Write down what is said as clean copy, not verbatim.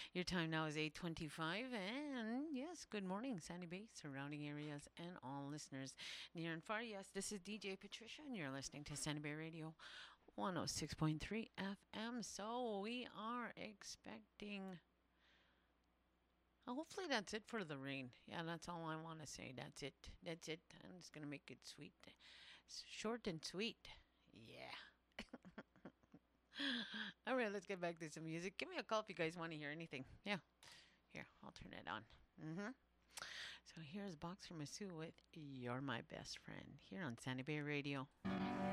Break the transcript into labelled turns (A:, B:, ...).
A: Your time now is 8:25, and yes, good morning, Sandy Bay, surrounding areas, and all listeners near and far. Yes, this is DJ Patricia, and you're listening to Sandy Bay Radio 106.3 FM. So we are expecting. Hopefully that's it for the rain. Yeah, that's all I want to say. That's it. That's it. I'm just gonna make it sweet, short and sweet. Yeah. All right, let's get back to some music. Give me a call if you guys want to hear anything. Yeah. Here, I'll turn it on. So here's Boxer Masu with You're My Best Friend here on Sandy Bay Radio.